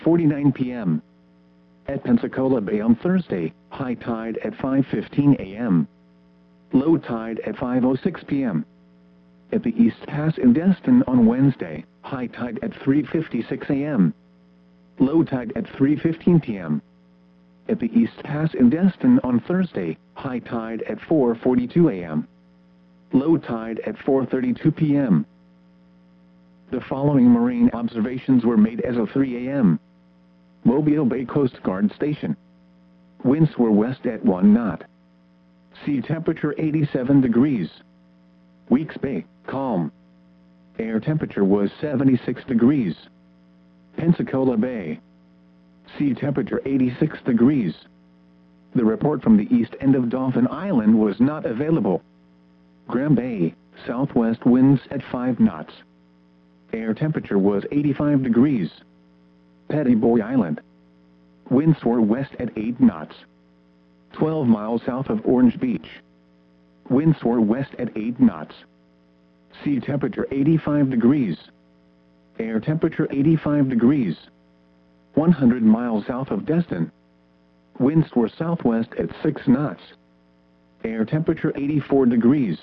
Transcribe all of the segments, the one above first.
5:49 p.m. At Pensacola Bay on Thursday, high tide at 5:15 a.m. Low tide at 5:06 p.m. At the East Pass in Destin on Wednesday, high tide at 3:56 a.m. Low tide at 3:15 p.m. At the East Pass in Destin on Thursday, high tide at 4:42 a.m. Low tide at 4:32 p.m. The following marine observations were made as of 3 a.m. Mobile Bay Coast Guard Station. Winds were west at 1 knot. Sea temperature 87 degrees. Weeks Bay, calm. Air temperature was 76 degrees. Pensacola Bay. Sea temperature 86 degrees. The report from the east end of Dauphin Island was not available. Graham Bay, southwest winds at 5 knots. Air temperature was 85 degrees. Petty Boy Island. Winds were west at 8 knots. 12 miles south of Orange Beach. Winds were west at 8 knots. Sea temperature 85 degrees. Air temperature 85 degrees. 100 miles south of Destin. Winds were southwest at 6 knots. Air temperature 84 degrees.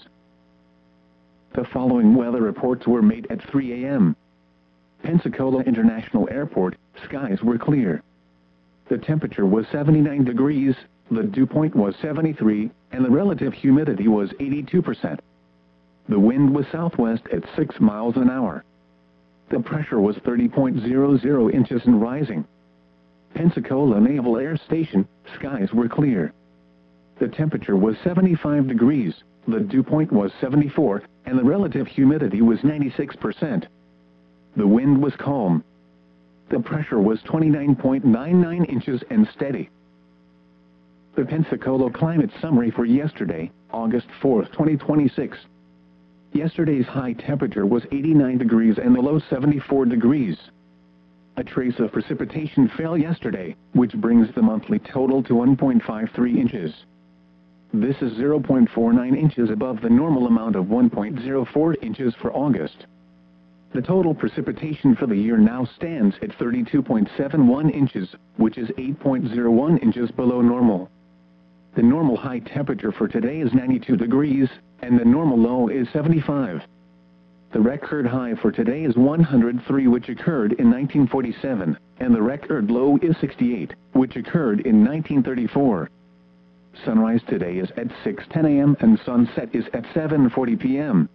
The following weather reports were made at 3 a.m. Pensacola International Airport, skies were clear. The temperature was 79 degrees, the dew point was 73, and the relative humidity was 82%. The wind was southwest at 6 miles an hour. The pressure was 30.00 inches and rising. Pensacola Naval Air Station, skies were clear. The temperature was 75 degrees, the dew point was 74, and the relative humidity was 96%. The wind was calm. The pressure was 29.99 inches and steady. The Pensacola Climate Summary for yesterday, August 4, 2026. Yesterday's high temperature was 89 degrees and the low 74 degrees. A trace of precipitation fell yesterday, which brings the monthly total to 1.53 inches. This is 0.49 inches above the normal amount of 1.04 inches for August. The total precipitation for the year now stands at 32.71 inches, which is 8.01 inches below normal. The normal high temperature for today is 92 degrees, and the normal low is 75. The record high for today is 103, which occurred in 1947, and the record low is 68, which occurred in 1934. Sunrise today is at 6:10 a.m. and sunset is at 7:40 p.m.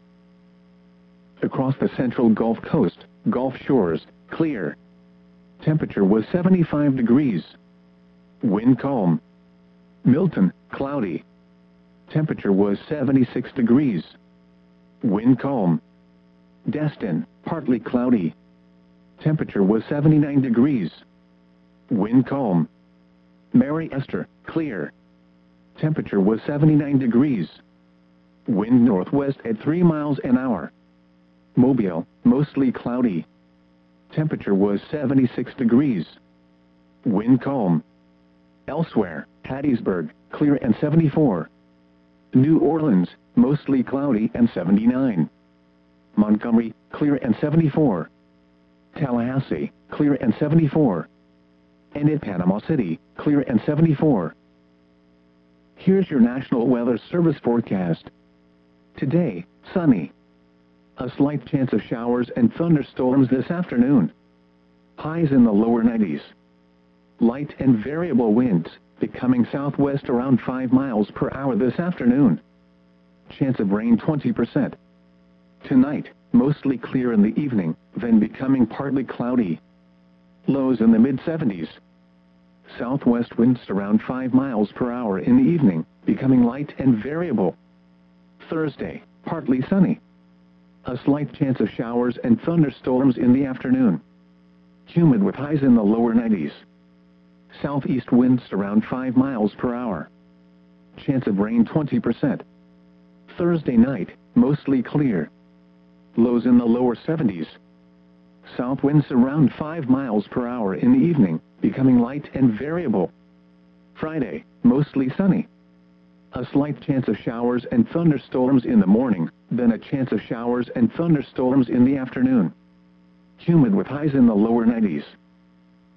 Across the central Gulf Coast, Gulf Shores, clear. Temperature was 75 degrees. Wind calm. Milton, cloudy. Temperature was 76 degrees. Wind calm. Destin, partly cloudy. Temperature was 79 degrees. Wind calm. Mary Esther, clear. Temperature was 79 degrees. Wind northwest at 3 miles an hour. Mobile, mostly cloudy. Temperature was 76 degrees. Wind calm. Elsewhere, Hattiesburg, clear and 74. New Orleans, mostly cloudy and 79. Montgomery, clear and 74. Tallahassee, clear and 74. And in Panama City, clear and 74. Here's your National Weather Service forecast. Today, sunny. A slight chance of showers and thunderstorms this afternoon. Highs in the lower 90s. Light and variable winds, becoming southwest around 5 miles per hour this afternoon. Chance of rain 20%. Tonight, mostly clear in the evening, then becoming partly cloudy. Lows in the mid-70s. Southwest winds around 5 miles per hour in the evening, becoming light and variable. Thursday, partly sunny. A slight chance of showers and thunderstorms in the afternoon. Humid with highs in the lower 90s. Southeast winds around 5 miles per hour. Chance of rain 20%. Thursday night, mostly clear. Lows in the lower 70s. South winds around 5 miles per hour in the evening, becoming light and variable. Friday, mostly sunny. A slight chance of showers and thunderstorms in the morning, then a chance of showers and thunderstorms in the afternoon. Humid with highs in the lower 90s.